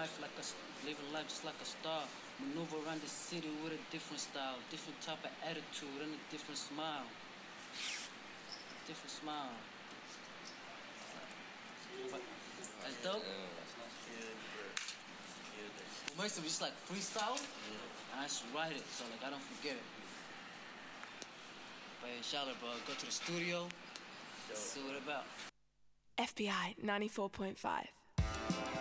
living life just like a star. Maneuver around the city with a different style, different type of attitude and a different smile. Different smile. That's dope. Most of it just like freestyle, and I just write it so like I don't forget it. But inshallah, bro, go to the studio, see what it's about. FBI 94.5.